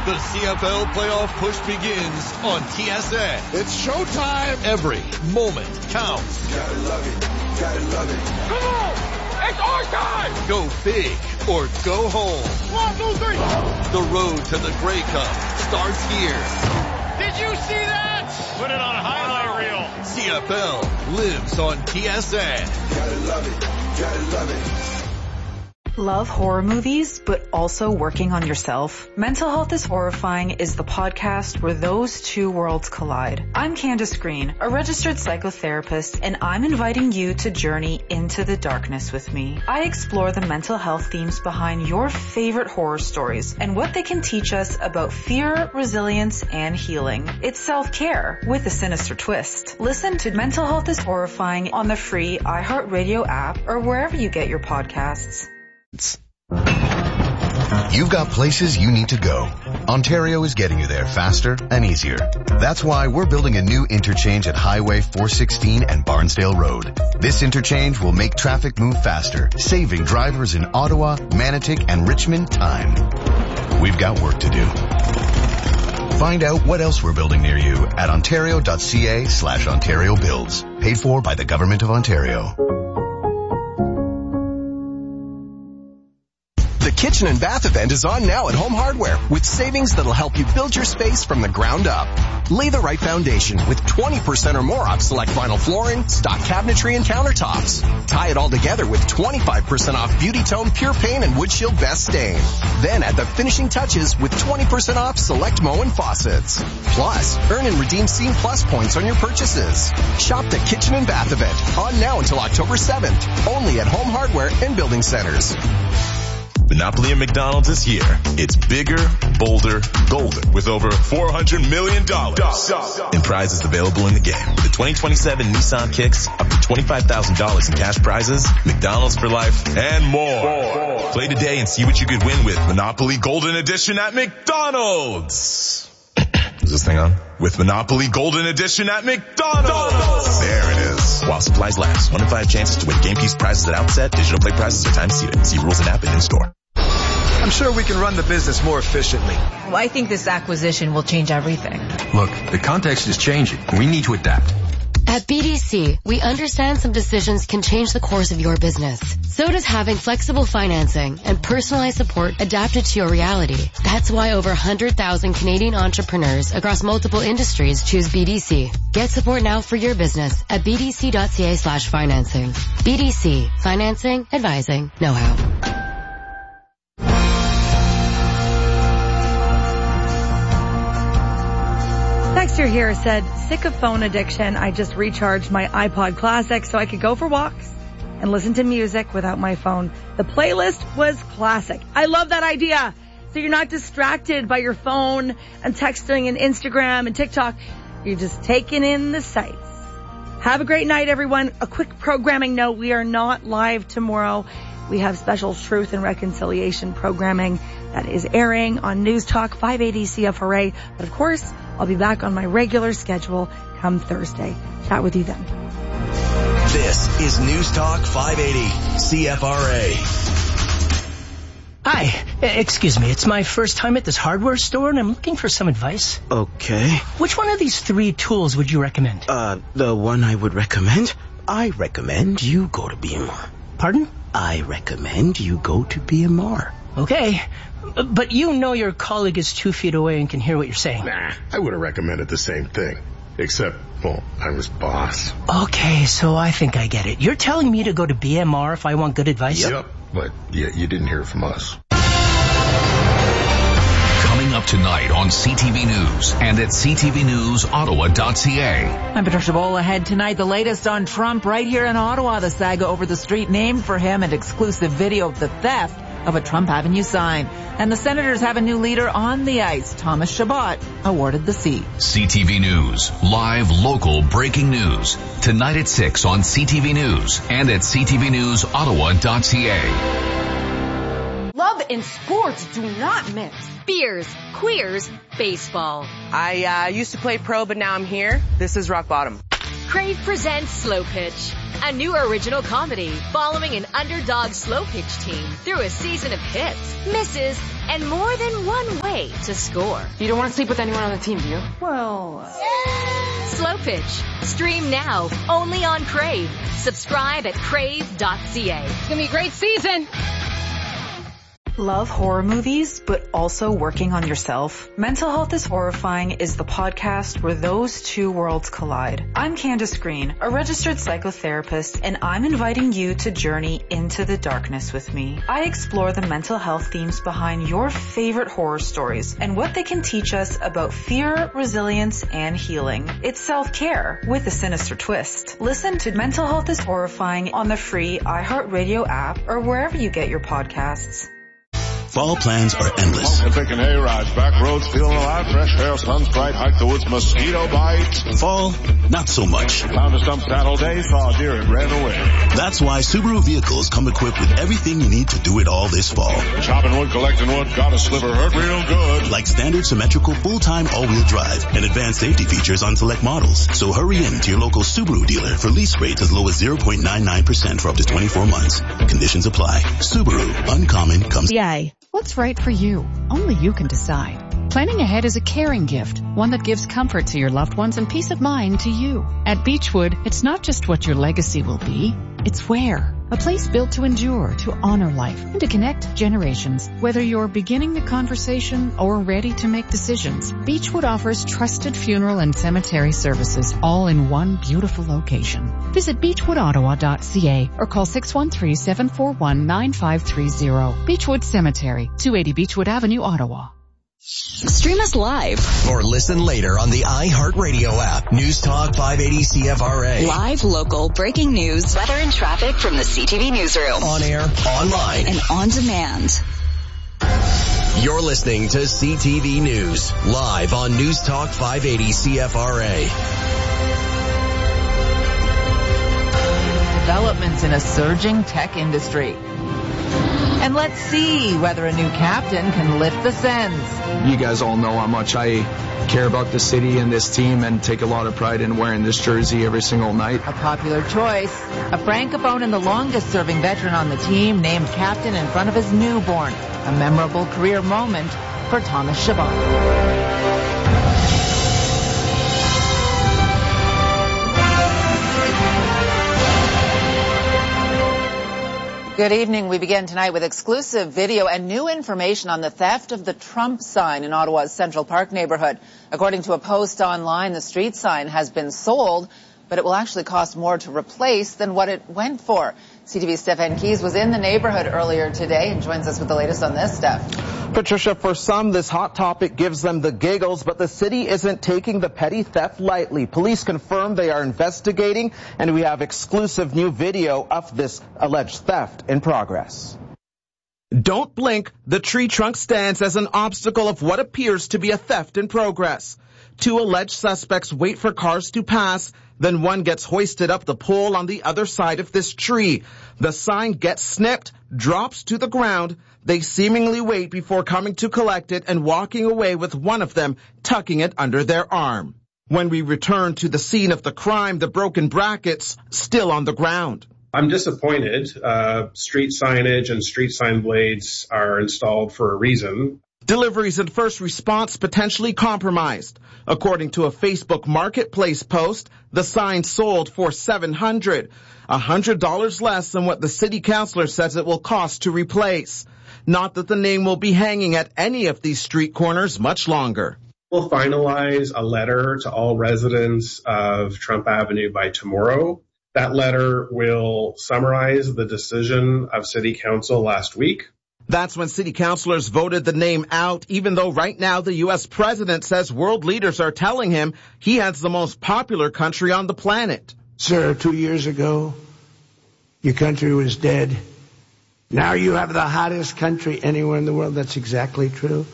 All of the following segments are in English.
The CFL playoff push begins on TSN. It's showtime. Every moment counts. Gotta love it. Gotta love it. Come on! It's our time! Go big or go home. 1, 2, 3. The road to the Grey Cup starts here. Did you see that? Put it on a highlight reel. CFL lives on TSN. Gotta love it. Gotta love it. Love horror movies, but also working on yourself? Mental Health is Horrifying is the podcast where those two worlds collide. I'm Candace Green, a registered psychotherapist, and I'm inviting you to journey into the darkness with me. I explore the mental health themes behind your favorite horror stories and what they can teach us about fear, resilience, and healing. It's self-care with a sinister twist. Listen to Mental Health is Horrifying on the free iHeartRadio app or wherever you get your podcasts. You've got places you need to go. Ontario is getting you there faster and easier. That's why we're building a new interchange at Highway 416 and Barnsdale Road. This interchange will make traffic move faster, saving drivers in Ottawa, Manotick, and Richmond time. We've got work to do. Find out what else we're building near you at ontario.ca/Ontario Builds. Paid for by the Government of Ontario. The Kitchen and Bath event is on now at Home Hardware with savings that'll help you build your space from the ground up. Lay the right foundation with 20% or more off select vinyl flooring, stock cabinetry, and countertops. Tie it all together with 25% off Beauty Tone Pure Paint and Wood Shield Best Stain. Then add the finishing touches with 20% off select Moen faucets. Plus, earn and redeem Scene Plus points on your purchases. Shop the Kitchen and Bath event on now until October 7th. Only at Home Hardware and Building Centers. Monopoly at McDonald's is here. It's bigger, bolder, golden with over $400 million in prizes available in the game. With the 2027 Nissan Kicks, up to $25,000 in cash prizes, McDonald's for life, and more. Play today and see what you could win with Monopoly Golden Edition at McDonald's. Is this thing on? With Monopoly Golden Edition at McDonald's. There it is. While supplies last, 1 in 5 chances to win game piece prizes at outset. Digital play prizes are time seated. See rules and app and in store. I'm sure we can run the business more efficiently. Well, I think this acquisition will change everything. Look, the context is changing. We need to adapt. At BDC, we understand some decisions can change the course of your business. So does having flexible financing and personalized support adapted to your reality. That's why over 100,000 Canadian entrepreneurs across multiple industries choose BDC. Get support now for your business at bdc.ca/financing. BDC. Financing, advising, know-how. Texter here said, sick of phone addiction. I just recharged my iPod Classic so I could go for walks and listen to music without my phone. The playlist was classic. I love that idea. So you're not distracted by your phone and texting and Instagram and TikTok. You're just taking in the sights. Have a great night, everyone. A quick programming note. We are not live tomorrow. We have special Truth and Reconciliation programming that is airing on News Talk 580 CFRA. But of course, I'll be back on my regular schedule come Thursday. Chat with you then. This is News Talk 580 CFRA. Hi, excuse me. It's my first time at this hardware store and I'm looking for some advice. Okay. Which one of these 3 tools would you recommend? The one I would recommend? I recommend you go to BMR. Pardon? I recommend you go to BMR. Okay. But you know your colleague is 2 feet away and can hear what you're saying. Nah, I would have recommended the same thing. Except, well, I was boss. Okay, so I think I get it. You're telling me to go to BMR if I want good advice? Yep, but you didn't hear from us. Coming up tonight on CTV News and at ctvnewsottawa.ca. I'm Patricia Bowl. Ahead tonight, the latest on Trump right here in Ottawa. The saga over the street named for him and exclusive video of the theft of a Trump Avenue sign. And the Senators have a new leader on the ice. Thomas Chabot awarded the seat. CTV News. Live, local, breaking news. Tonight at 6 on CTV News and at ctvnewsottawa.ca. Love and sports do not mix. Beers, queers, baseball. I used to play pro, but now I'm here. This is rock bottom. Crave presents Slow Pitch, a new original comedy following an underdog slow pitch team through a season of hits, misses, and more than one way to score. You don't want to sleep with anyone on the team, do you? Well, Slow Pitch. Stream now, only on Crave. Subscribe at crave.ca. It's gonna be a great season. Love horror movies, but also working on yourself? Mental Health is Horrifying is the podcast where those two worlds collide. I'm Candace Green, a registered psychotherapist, and I'm inviting you to journey into the darkness with me. I explore the mental health themes behind your favorite horror stories and what they can teach us about fear, resilience, and healing. It's self-care with a sinister twist. Listen to Mental Health is Horrifying on the free iHeartRadio app or wherever you get your podcasts. Fall plans are endless. Picking hay rides, back roads, feeling alive, fresh air, sun's bright, hike the woods, mosquito bites. Fall, not so much. Found a stump saddle day, saw a deer and ran away. That's why Subaru vehicles come equipped with everything you need to do it all this fall. Chopping wood, collecting wood, got a sliver, hurt real good. Like standard symmetrical full-time all-wheel drive and advanced safety features on select models. So hurry in to your local Subaru dealer for lease rates as low as 0.99% for up to 24 months. Conditions apply. Subaru, uncommon comes. Yay. What's right for you? Only you can decide. Planning ahead is a caring gift, one that gives comfort to your loved ones and peace of mind to you. At Beechwood, it's not just what your legacy will be, it's where. A place built to endure, to honor life, and to connect generations. Whether you're beginning the conversation or ready to make decisions, Beechwood offers trusted funeral and cemetery services, all in one beautiful location. Visit beechwoodottawa.ca or call 613-741-9530. Beechwood Cemetery, 280 Beechwood Avenue, Ottawa. Stream us live or listen later on the iHeartRadio app. News Talk 580 CFRA. Live, local, breaking news, weather and traffic from the CTV newsroom. On air, online, and on demand. You're listening to CTV News, live on News Talk 580 CFRA. Developments in a surging tech industry. And let's see whether a new captain can lift the Sens. You guys all know how much I care about the city and this team and take a lot of pride in wearing this jersey every single night. A popular choice. A Francophone and the longest-serving veteran on the team named captain in front of his newborn. A memorable career moment for Thomas Chabot. Good evening. We begin tonight with exclusive video and new information on the theft of the Trump sign in Ottawa's Central Park neighborhood. According to a post online, the street sign has been sold, but it will actually cost more to replace than what it went for. CTV's Stephen Keys was in the neighborhood earlier today and joins us with the latest on this, Steph. Patricia, for some, this hot topic gives them the giggles, but the city isn't taking the petty theft lightly. Police confirm they are investigating, and we have exclusive new video of this alleged theft in progress. Don't blink. The tree trunk stands as an obstacle of what appears to be a theft in progress. Two alleged suspects wait for cars to pass. Then one gets hoisted up the pole on the other side of this tree. The sign gets snipped, drops to the ground. They seemingly wait before coming to collect it and walking away with one of them tucking it under their arm. When we return to the scene of the crime, the broken brackets still on the ground. I'm disappointed. Street signage and street sign blades are installed for a reason. Deliveries and first response potentially compromised. According to a Facebook Marketplace post, the sign sold for $700, $100 less than what the city councilor says it will cost to replace. Not that the name will be hanging at any of these street corners much longer. We'll finalize a letter to all residents of Trump Avenue by tomorrow. That letter will summarize the decision of City Council last week. That's when city councilors voted the name out, even though right now the U.S. president says world leaders are telling him he has the most popular country on the planet. Sir, 2 years ago, your country was dead. Now you have the hottest country anywhere in the world. That's exactly true.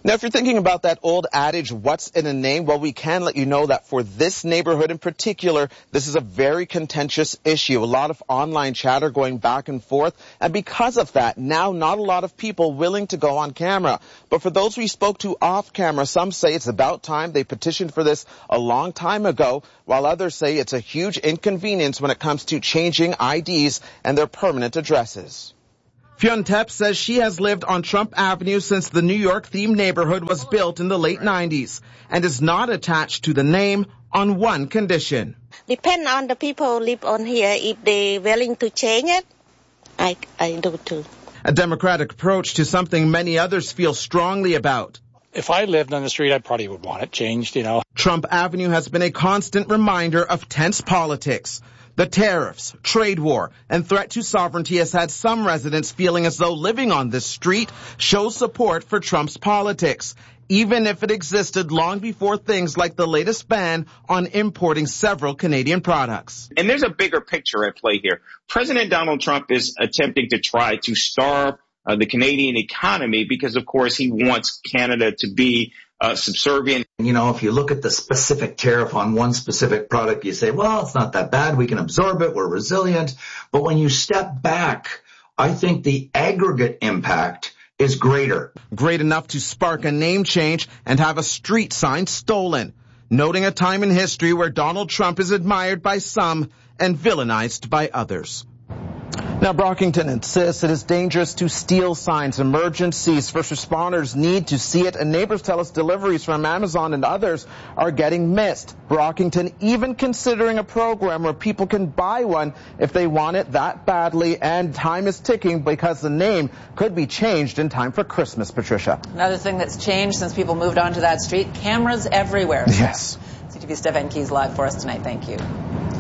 Now, if you're thinking about that old adage, what's in a name? Well, we can let you know that for this neighborhood in particular, this is a very contentious issue. A lot of online chatter going back and forth. And because of that, now not a lot of people willing to go on camera. But for those we spoke to off camera, some say it's about time. They petitioned for this a long time ago, while others say it's a huge inconvenience when it comes to changing IDs and their permanent addresses. Fionn Tepp says she has lived on Trump Avenue since the New York-themed neighborhood was built in the late 90s and is not attached to the name on one condition. Depend on the people who live on here. If they're willing to change it, I do too. A Democratic approach to something many others feel strongly about. If I lived on the street, I probably would want it changed, Trump Avenue has been a constant reminder of tense politics. The tariffs, trade war, and threat to sovereignty has had some residents feeling as though living on this street shows support for Trump's politics, even if it existed long before things like the latest ban on importing several Canadian products. And there's a bigger picture at play here. President Donald Trump is attempting to try to starve the Canadian economy because, of course, he wants Canada to be subservient. If you look at the specific tariff on one specific product, you say, well, it's not that bad. We can absorb it. We're resilient. But when you step back, I think the aggregate impact is greater. Great enough to spark a name change and have a street sign stolen, noting a time in history where Donald Trump is admired by some and villainized by others. Now, Brockington insists it is dangerous to steal signs. Emergencies, first responders need to see it, and neighbors tell us deliveries from Amazon and others are getting missed. Brockington even considering a program where people can buy one if they want it that badly, and time is ticking because the name could be changed in time for Christmas, Patricia. Another thing that's changed since people moved onto that street, cameras everywhere. Yes. CTV Stefan Keys live for us tonight. Thank you.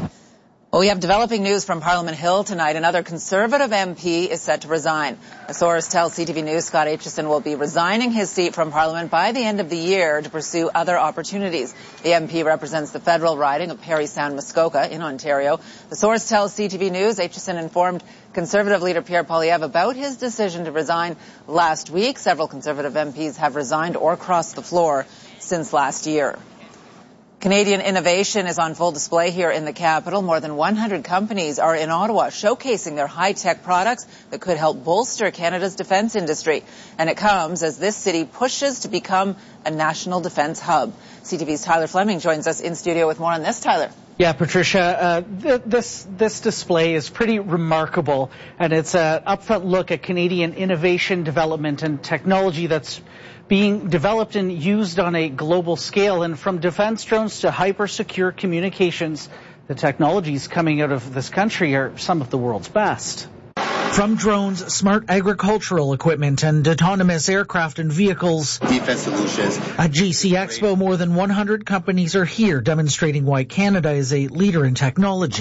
Well, we have developing news from Parliament Hill tonight. Another Conservative MP is set to resign. A source tells CTV News Scott Aitchison will be resigning his seat from Parliament by the end of the year to pursue other opportunities. The MP represents the federal riding of Parry Sound Muskoka in Ontario. The source tells CTV News Aitchison informed Conservative leader Pierre Poilievre about his decision to resign last week. Several Conservative MPs have resigned or crossed the floor since last year. Canadian innovation is on full display here in the capital. More than 100 companies are in Ottawa showcasing their high-tech products that could help bolster Canada's defence industry. And it comes as this city pushes to become a national defence hub. CTV's Tyler Fleming joins us in studio with more on this. Tyler. Yeah, Patricia, this display is pretty remarkable, and it's an upfront look at Canadian innovation, development, and technology that's being developed and used on a global scale. And from defense drones to hyper-secure communications, the technologies coming out of this country are some of the world's best. From drones, smart agricultural equipment, and autonomous aircraft and vehicles. Defense solutions. At GC Expo, more than 100 companies are here demonstrating why Canada is a leader in technology.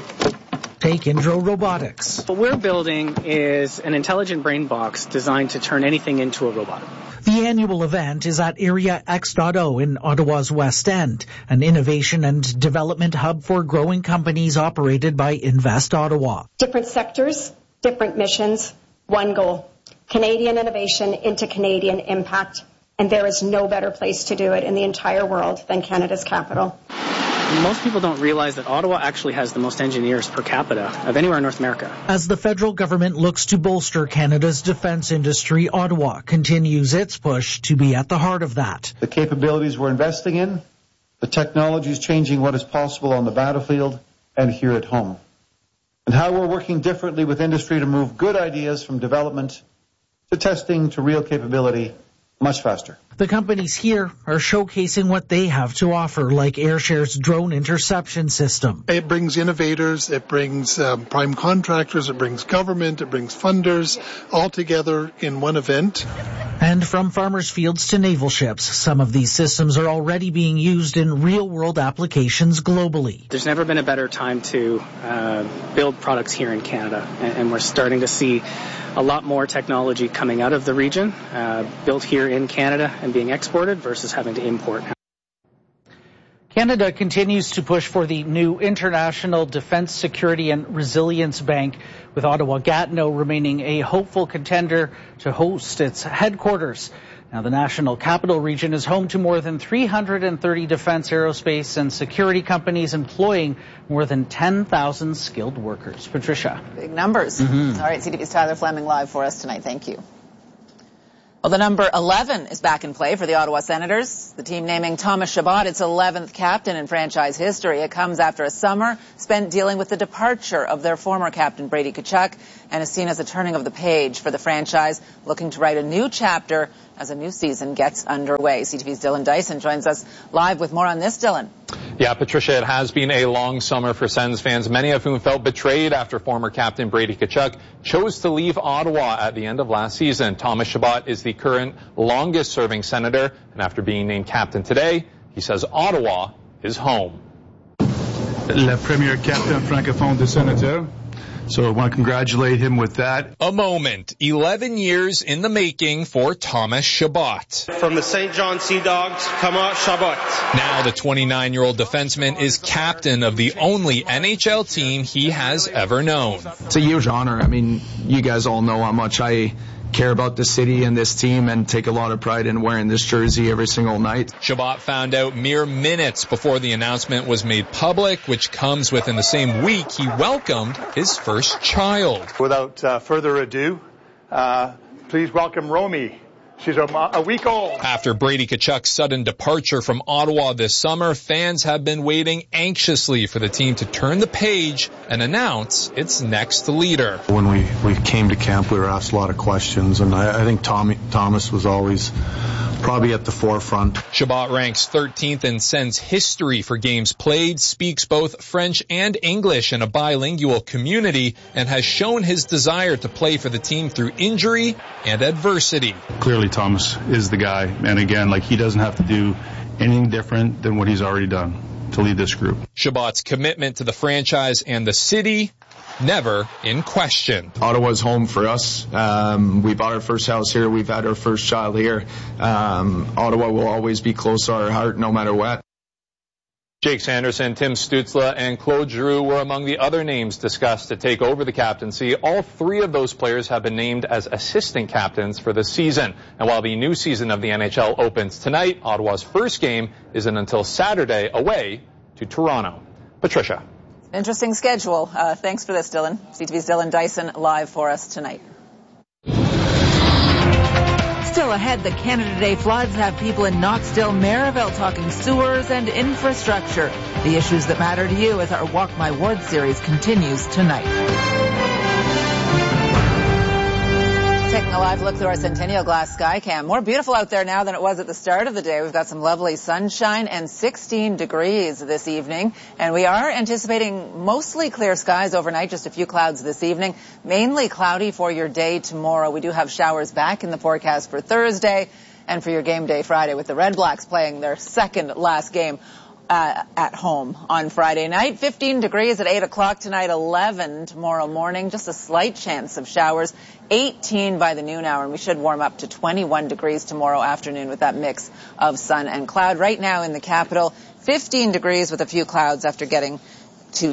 Take Indro Robotics. What we're building is an intelligent brain box designed to turn anything into a robot. The annual event is at Area X.O in Ottawa's West End, an innovation and development hub for growing companies operated by Invest Ottawa. Different sectors, different missions, one goal: Canadian innovation into Canadian impact. And there is no better place to do it in the entire world than Canada's capital. Most people don't realize that Ottawa actually has the most engineers per capita of anywhere in North America. As the federal government looks to bolster Canada's defense industry, Ottawa continues its push to be at the heart of that. The capabilities we're investing in, the technology is changing what is possible on the battlefield and here at home. And how we're working differently with industry to move good ideas from development to testing to real capability much faster. The companies here are showcasing what they have to offer, like AirShare's drone interception system. It brings innovators, it brings prime contractors, it brings government, it brings funders all together in one event. And from farmers' fields to naval ships, some of these systems are already being used in real-world applications globally. There's never been a better time to build products here in Canada, and we're starting to see a lot more technology coming out of the region, built here in Canada and being exported versus having to import. Canada continues to push for the new International Defence Security and Resilience Bank, with Ottawa-Gatineau remaining a hopeful contender to host its headquarters. Now, the National Capital Region is home to more than 330 defense, aerospace, and security companies employing more than 10,000 skilled workers. Patricia. Big numbers. All right, CTV's Tyler Fleming live for us tonight. Thank you. Well, the number 11 is back in play for the Ottawa Senators. The team naming Thomas Chabot its 11th captain in franchise history. It comes after a summer spent dealing with the departure of their former captain, Brady Tkachuk, and is seen as a turning of the page for the franchise, looking to write a new chapter as a new season gets underway. CTV's Dylan Dyson joins us live with more on this. Dylan. Yeah, Patricia, it has been a long summer for Sens fans, many of whom felt betrayed after former captain Brady Tkachuk chose to leave Ottawa at the end of last season. Thomas Chabot is the current longest-serving Senator, and after being named captain today, he says Ottawa is home. Le premier captain francophone des Sénateurs. So I want to congratulate him with that. A moment, 11 years in the making for Thomas Chabot. From the St. John Sea Dogs, Thomas Chabot. Now the 29-year-old defenseman is captain of the only NHL team he has ever known. It's a huge honor. I mean, you guys all know how much I care about the city and this team and take a lot of pride in wearing this jersey every single night. Chabot found out mere minutes before the announcement was made public, which comes within the same week he welcomed his first child. Without further ado, please welcome Romy. She's a week old. After Brady Tkachuk's sudden departure from Ottawa this summer, fans have been waiting anxiously for the team to turn the page and announce its next leader. When we came to camp, we were asked a lot of questions, and I think Thomas was always probably at the forefront. Chabot ranks 13th in Sens history for games played, speaks both French and English in a bilingual community, and has shown his desire to play for the team through injury and adversity. Clearly Thomas is the guy, and again, he doesn't have to do anything different than what he's already done to lead this group. Chabot's commitment to the franchise and the city never in question. Ottawa's home for us. We bought our first house here. We've had our first child here. Ottawa will always be close to our heart no matter what. Jake Sanderson, Tim Stützle, and Claude Giroux were among the other names discussed to take over the captaincy. All three of those players have been named as assistant captains for this season. And while the new season of the NHL opens tonight, Ottawa's first game isn't until Saturday away to Toronto. Patricia. Interesting schedule. Thanks for this, Dylan. CTV's Dylan Dyson live for us tonight. Still ahead, the Canada Day floods have people in Knoxdale, Maryville talking sewers and infrastructure. The issues that matter to you as our Walk My Ward series continues tonight. Taking a live look through our Centennial Glass Skycam. More beautiful out there now than it was at the start of the day. We've got some lovely sunshine and 16 degrees this evening. And we are anticipating mostly clear skies overnight, just a few clouds this evening. Mainly cloudy for your day tomorrow. We do have showers back in the forecast for Thursday and for your game day Friday, with the Red Blacks playing their second last game at home on Friday night. 15 degrees at 8 o'clock tonight, 11 tomorrow morning. Just a slight chance of showers. 18 by the noon hour, and we should warm up to 21 degrees tomorrow afternoon with that mix of sun and cloud. Right now in the capital, 15 degrees with a few clouds after getting to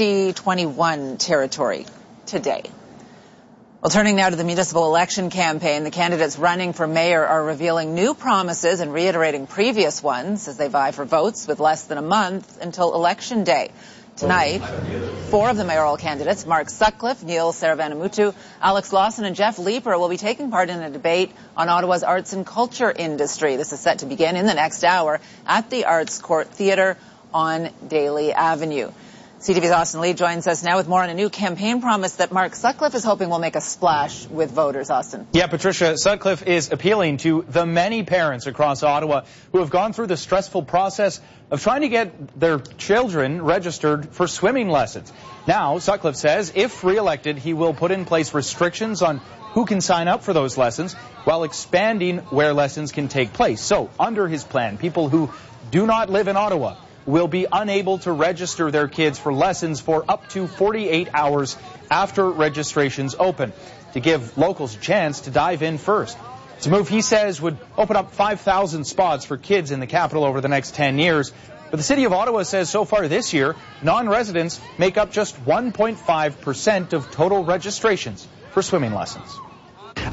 21 territory today. Well, turning now to the municipal election campaign, the candidates running for mayor are revealing new promises and reiterating previous ones as they vie for votes with less than a month until Election Day. Tonight, four of the mayoral candidates, Mark Sutcliffe, Neil Saravanamuttu, Alex Lawson, and Jeff Leeper, will be taking part in a debate on Ottawa's arts and culture industry. This is set to begin in the next hour at the Arts Court Theatre on Daly Avenue. CTV's Austin Lee joins us now with more on a new campaign promise that Mark Sutcliffe is hoping will make a splash with voters. Austin. Yeah, Patricia, Sutcliffe is appealing to the many parents across Ottawa who have gone through the stressful process of trying to get their children registered for swimming lessons. Now, Sutcliffe says if re-elected, he will put in place restrictions on who can sign up for those lessons while expanding where lessons can take place. So, under his plan, people who do not live in Ottawa will be unable to register their kids for lessons for up to 48 hours after registrations open, to give locals a chance to dive in first. It's a move he says would open up 5,000 spots for kids in the capital over the next 10 years. But the City of Ottawa says so far this year, non-residents make up just 1.5% of total registrations for swimming lessons.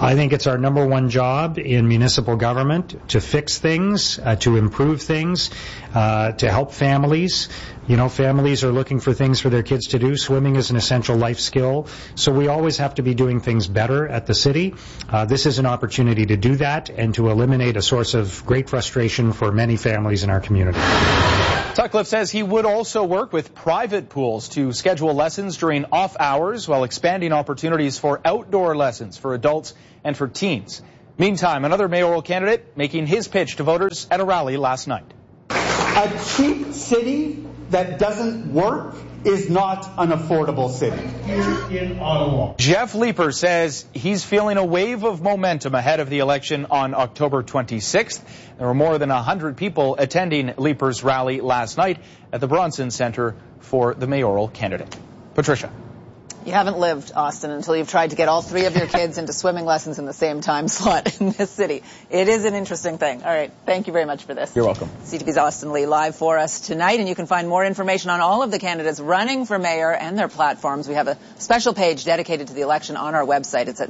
I think it's our number one job in municipal government to fix things, to improve things, to help families. You know, families are looking for things for their kids to do. Swimming is an essential life skill. So we always have to be doing things better at the city. This is an opportunity to do that and to eliminate a source of great frustration for many families in our community. Sutcliffe says he would also work with private pools to schedule lessons during off hours while expanding opportunities for outdoor lessons for adults and for teens. Meantime, another mayoral candidate making his pitch to voters at a rally last night. A cheap city that doesn't work is not an affordable city. Here in Ottawa. Jeff Leeper says he's feeling a wave of momentum ahead of the election on October 26th. There were more than 100 people attending Leeper's rally last night at the Bronson Centre for the mayoral candidate. Patricia. You haven't lived, Austin, until you've tried to get all three of your kids into swimming lessons in the same time slot in this city. It is an interesting thing. All right. Thank you very much for this. You're welcome. CTV's Austin Lee live for us tonight, and you can find more information on all of the candidates running for mayor and their platforms. We have a special page dedicated to the election on our website. It's at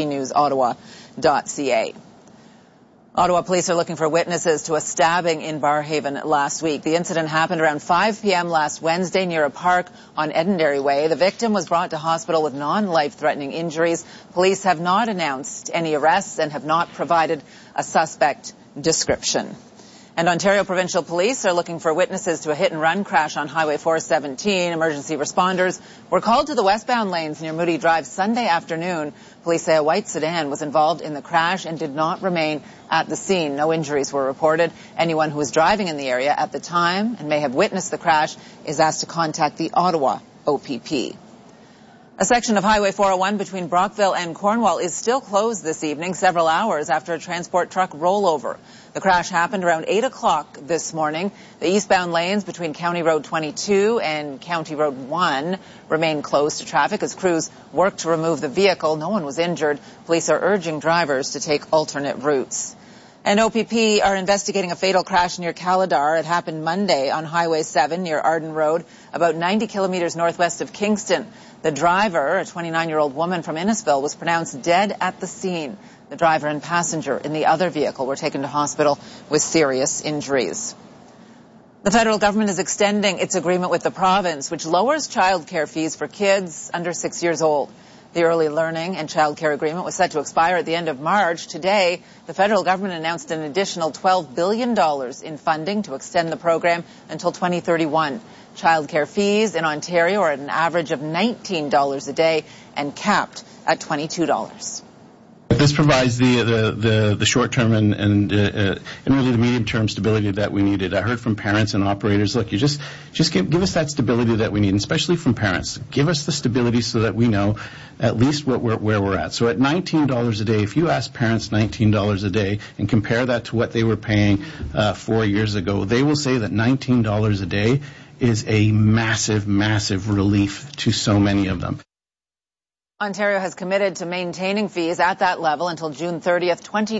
ctvnewsottawa.ca. Ottawa police are looking for witnesses to a stabbing in Barrhaven last week. The incident happened around 5 p.m. last Wednesday near a park on Edenderry Way. The victim was brought to hospital with non-life-threatening injuries. Police have not announced any arrests and have not provided a suspect description. And Ontario Provincial Police are looking for witnesses to a hit-and-run crash on Highway 417. Emergency responders were called to the westbound lanes near Moody Drive Sunday afternoon. Police say a white sedan was involved in the crash and did not remain at the scene. No injuries were reported. Anyone who was driving in the area at the time and may have witnessed the crash is asked to contact the Ottawa OPP. A section of Highway 401 between Brockville and Cornwall is still closed this evening, several hours after a transport truck rollover. The crash happened around 8 o'clock this morning. The eastbound lanes between County Road 22 and County Road 1 remain closed to traffic as crews work to remove the vehicle. No one was injured. Police are urging drivers to take alternate routes. And OPP are investigating a fatal crash near Caladar. It happened Monday on Highway 7 near Arden Road, about 90 kilometers northwest of Kingston. The driver, a 29-year-old woman from Innisfil, was pronounced dead at the scene. The driver and passenger in the other vehicle were taken to hospital with serious injuries. The federal government is extending its agreement with the province, which lowers childcare fees for kids under 6 years old. The early learning and childcare agreement was set to expire at the end of March. Today, the federal government announced an additional $12 billion in funding to extend the program until 2031. Childcare fees in Ontario are at an average of $19 a day and capped at $22. This provides the short-term and really the medium-term stability that we needed. I heard from parents and operators, look, you just give us that stability that we need, and especially from parents. Give us the stability so that we know at least where we're at. So at $19 a day, if you ask parents $19 a day and compare that to what they were paying 4 years ago, they will say that $19 a day is a massive, massive relief to so many of them. Ontario has committed to maintaining fees at that level until June 30th,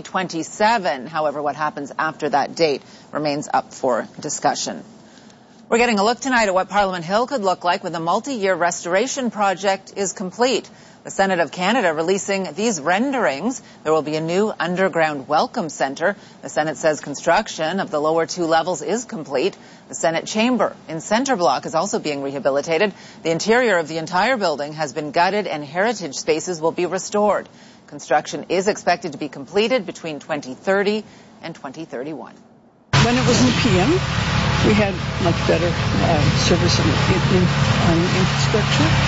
2027. However, what happens after that date remains up for discussion. We're getting a look tonight at what Parliament Hill could look like when the multi-year restoration project is complete. The Senate of Canada releasing these renderings. There will be a new underground welcome centre. The Senate says construction of the lower two levels is complete. The Senate chamber in Centre Block is also being rehabilitated. The interior of the entire building has been gutted and heritage spaces will be restored. Construction is expected to be completed between 2030 and 2031. When it was in PM, we had much better service on infrastructure.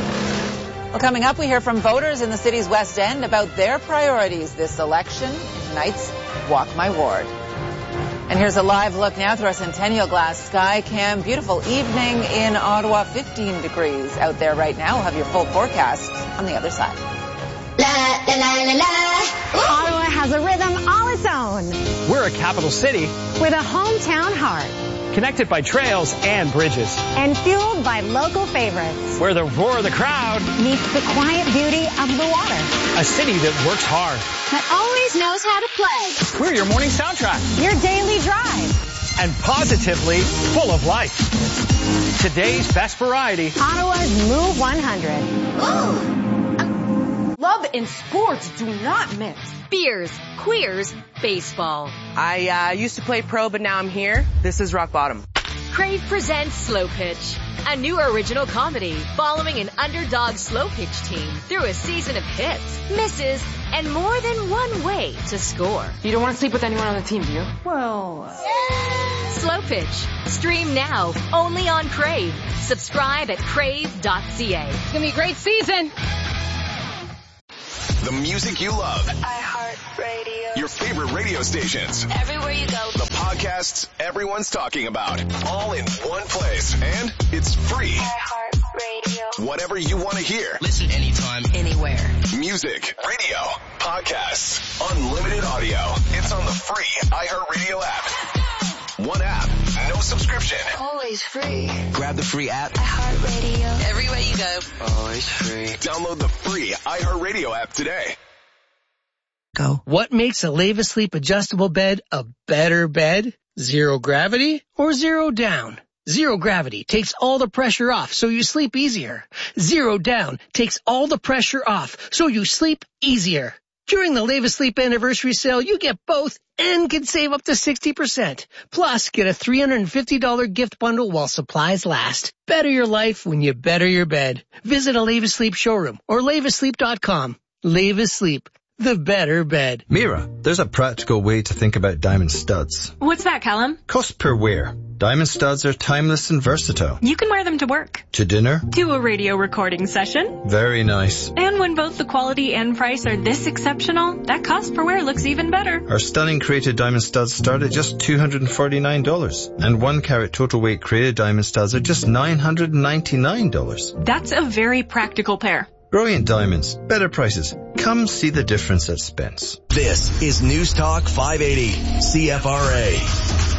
Well, coming up, we hear from voters in the city's West End about their priorities this election in tonight's Walk My Ward. And here's a live look now through our Centennial Glass sky cam. Beautiful evening in Ottawa, 15 degrees out there right now. We'll have your full forecast on the other side. La, la, la, la, la. Ottawa has a rhythm all its own. We're a capital city with a hometown heart. Connected by trails and bridges. And fueled by local favorites. Where the roar of the crowd meets the quiet beauty of the water. A city that works hard. That always knows how to play. We're your morning soundtrack. Your daily drive. And positively full of life. Today's best variety. Ottawa's Move 100. Ooh. love in sports do not mix. Beers, queers, baseball. I used to play pro, but now I'm here. This is rock bottom. Crave presents Slow Pitch, a new original comedy following an underdog slow pitch team through a season of hits, misses, and more than one way to score. You don't want to sleep with anyone on the team, do you? Well... Slow Pitch. Stream now, only on Crave. Subscribe at crave.ca. It's going to be a great season. The music you love. iHeartRadio. Your favorite radio stations. Everywhere you go. The podcasts everyone's talking about. All in one place. And it's free. iHeartRadio. Whatever you want to hear. Listen anytime, anywhere. Music, radio, podcasts, unlimited audio. It's on the free iHeartRadio app. One app, no subscription. Always free. Grab the free app. iHeartRadio. Everywhere you go. Always free. Download the free iHeartRadio app today. What makes a Leva Sleep adjustable bed a better bed? Zero gravity or zero down? Zero gravity takes all the pressure off so you sleep easier. Zero down takes all the pressure off so you sleep easier. During the Leva Sleep anniversary sale, you get both and can save up to 60%. Plus, get a $350 gift bundle while supplies last. Better your life when you better your bed. Visit a Leva Sleep showroom or levasleep.com. Leva Sleep, the better bed. Mira, there's a practical way to think about diamond studs. What's that, Callum? Cost per wear. Diamond studs are timeless and versatile. You can wear them to work. To dinner. To a radio recording session. Very nice. And when both the quality and price are this exceptional, that cost per wear looks even better. Our stunning created diamond studs start at just $249. And 1 carat total weight created diamond studs are just $999. That's a very practical pair. Brilliant diamonds, better prices. Come see the difference at Spence. This is News Talk 580, CFRA.